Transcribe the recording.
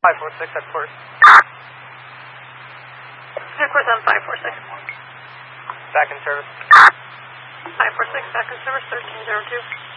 546 at course. Headquarters on 546. Back in service. 546, back in service, 1302.